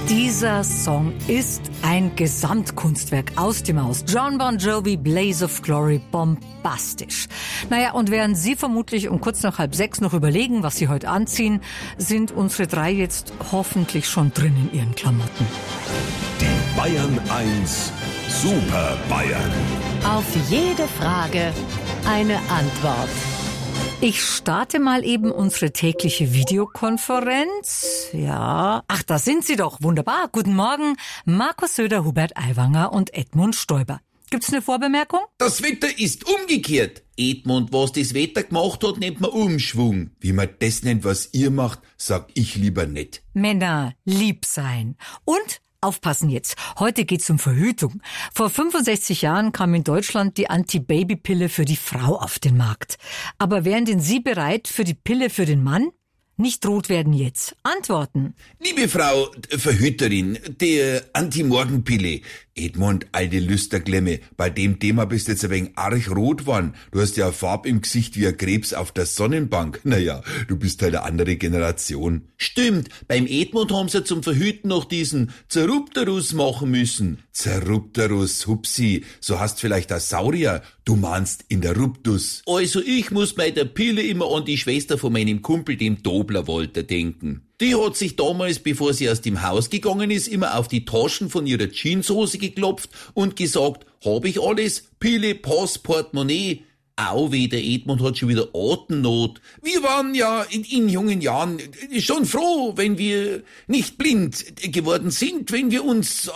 Dieser Song ist ein Gesamtkunstwerk aus dem Haus. John Bon Jovi, Blaze of Glory, bombastisch. Naja, und während Sie vermutlich um kurz nach 5:30 noch überlegen, was Sie heute anziehen, sind unsere drei jetzt hoffentlich schon drin in ihren Klamotten. Die Bayern 1 Super Bayern. Auf jede Frage eine Antwort. Ich starte mal eben unsere tägliche Videokonferenz. Ja, ach, da sind Sie doch. Wunderbar. Guten Morgen, Markus Söder, Hubert Aiwanger und Edmund Stoiber. Gibt's eine Vorbemerkung? Das Wetter ist umgekehrt. Edmund, was das Wetter gemacht hat, nennt man Umschwung. Wie man das nennt, was ihr macht, sag ich lieber nicht. Männer, lieb sein. Und aufpassen jetzt. Heute geht's um Verhütung. Vor 65 Jahren kam in Deutschland die Anti-Baby-Pille für die Frau auf den Markt. Aber wären denn Sie bereit für die Pille für den Mann? Nicht rot werden jetzt. Antworten. Liebe Frau Verhüterin, der Anti-Morgenpille. Edmund, alte Lüsterklemme, bei dem Thema bist du jetzt ein wenig arg rot geworden. Du hast ja eine Farbe im Gesicht wie ein Krebs auf der Sonnenbank. Naja, du bist halt eine andere Generation. Stimmt, beim Edmund haben sie zum Verhüten noch diesen Zerrupterus machen müssen. Zerrupterus, hupsi, so hast vielleicht ein Saurier. Du meinst Interruptus. Also ich muss bei der Pille immer an die Schwester von meinem Kumpel, dem Dobler-Walter, denken. Die hat sich damals, bevor sie aus dem Haus gegangen ist, immer auf die Taschen von ihrer Jeanshose geklopft und gesagt, hab ich alles? Pille, Pass, Portemonnaie. Au weh, der Edmund hat schon wieder Atemnot. Wir waren ja in jungen Jahren schon froh, wenn wir nicht blind geworden sind, wenn wir uns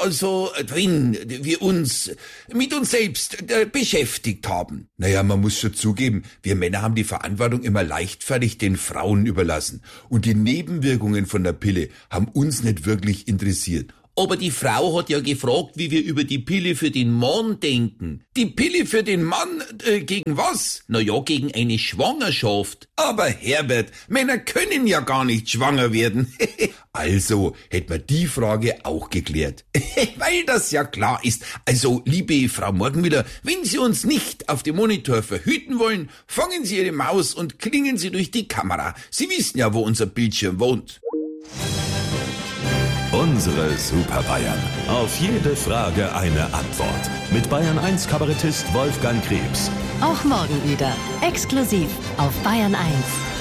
mit uns selbst beschäftigt haben. Naja, man muss schon zugeben, wir Männer haben die Verantwortung immer leichtfertig den Frauen überlassen. Und die Nebenwirkungen von der Pille haben uns nicht wirklich interessiert. Aber die Frau hat ja gefragt, wie wir über die Pille für den Mann denken. Die Pille für den Mann, gegen was? Na ja, gegen eine Schwangerschaft. Aber Herbert, Männer können ja gar nicht schwanger werden. Also, hätte man die Frage auch geklärt. Weil das ja klar ist. Also, liebe Frau Morgenmüller, wenn Sie uns nicht auf dem Monitor verhüten wollen, fangen Sie Ihre Maus und klingen Sie durch die Kamera. Sie wissen ja, wo unser Bildschirm wohnt. Unsere Super Bayern. Auf jede Frage eine Antwort. Mit Bayern 1 Kabarettist Wolfgang Krebs. Auch morgen wieder. Exklusiv auf Bayern 1.